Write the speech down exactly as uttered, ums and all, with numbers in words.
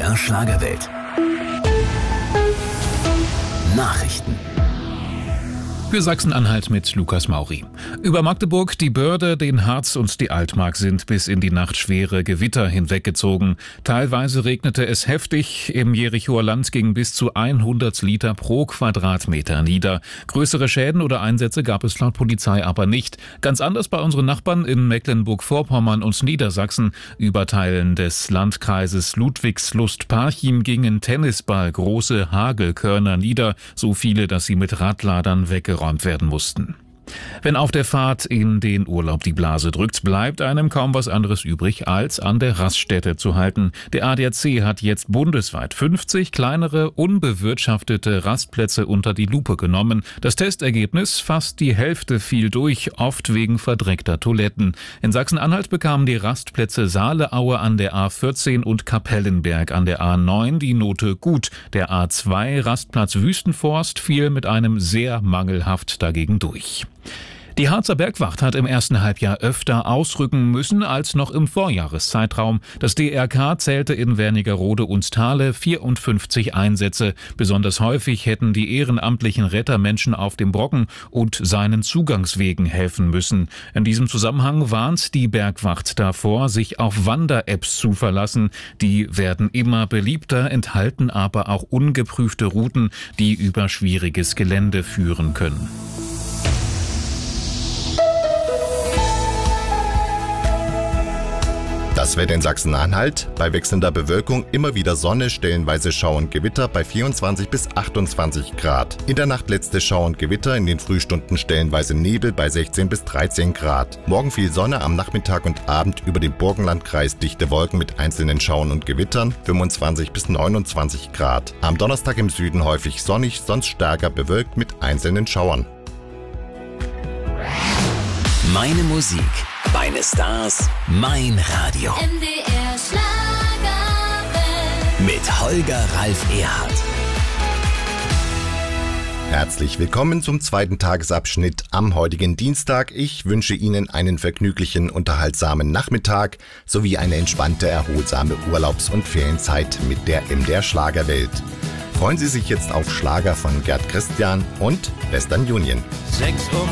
der Schlagerwelt. Nachrichten. Für Sachsen-Anhalt mit Lukas Mauri. Über Magdeburg, die Börde, den Harz und die Altmark sind bis in die Nacht schwere Gewitter hinweggezogen. Teilweise regnete es heftig. Im Jerichoer Land gingen bis zu hundert Liter pro Quadratmeter nieder. Größere Schäden oder Einsätze gab es laut Polizei aber nicht. Ganz anders bei unseren Nachbarn in Mecklenburg-Vorpommern und Niedersachsen. Über Teilen des Landkreises Ludwigslust-Parchim gingen Tennisball große Hagelkörner nieder. So viele, dass sie mit Radladern weggeräumt werden mussten. Wenn auf der Fahrt in den Urlaub die Blase drückt, bleibt einem kaum was anderes übrig, als an der Raststätte zu halten. Der A D A C hat jetzt bundesweit fünfzig kleinere, unbewirtschaftete Rastplätze unter die Lupe genommen. Das Testergebnis: fast die Hälfte fiel durch, oft wegen verdreckter Toiletten. In Sachsen-Anhalt bekamen die Rastplätze Saaleaue an der A vierzehn und Kapellenberg an der A neun die Note gut. Der A zwei Rastplatz Wüstenforst fiel mit einem sehr mangelhaft dagegen durch. Die Harzer Bergwacht hat im ersten Halbjahr öfter ausrücken müssen als noch im Vorjahreszeitraum. Das D R K zählte in Wernigerode und Thale vierundfünfzig Einsätze. Besonders häufig hätten die ehrenamtlichen Rettermenschen auf dem Brocken und seinen Zugangswegen helfen müssen. In diesem Zusammenhang warnt die Bergwacht davor, sich auf Wander-Apps zu verlassen. Die werden immer beliebter, enthalten aber auch ungeprüfte Routen, die über schwieriges Gelände führen können. Das Wetter in Sachsen-Anhalt: bei wechselnder Bewölkung immer wieder Sonne, stellenweise Schauer und Gewitter bei vierundzwanzig bis achtundzwanzig Grad. In der Nacht letzte Schauer und Gewitter, in den Frühstunden stellenweise Nebel bei sechzehn bis dreizehn Grad. Morgen viel Sonne, am Nachmittag und Abend über dem Burgenlandkreis dichte Wolken mit einzelnen Schauern und Gewittern, fünfundzwanzig bis neunundzwanzig Grad. Am Donnerstag im Süden häufig sonnig, sonst stärker bewölkt mit einzelnen Schauern. Meine Musik, meine Stars, mein Radio. M D R Schlagerwelt. Mit Holger Ralf Erhardt. Herzlich willkommen zum zweiten Tagesabschnitt am heutigen Dienstag. Ich wünsche Ihnen einen vergnüglichen, unterhaltsamen Nachmittag sowie eine entspannte, erholsame Urlaubs- und Ferienzeit mit der M D R Schlagerwelt. Freuen Sie sich jetzt auf Schlager von Gerd Christian und Western Union. sechs Uhr